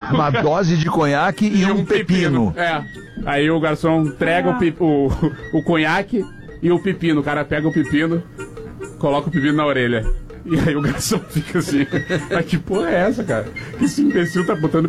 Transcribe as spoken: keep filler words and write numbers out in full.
uma dose de conhaque e, e um, um pepino. pepino. É. Aí o garçom entrega ah. o, pe... o, o conhaque e o pepino. O cara pega o pepino, coloca o pepino na orelha. E aí o garçom fica assim, mas que porra é essa, cara? Que esse imbecil tá botando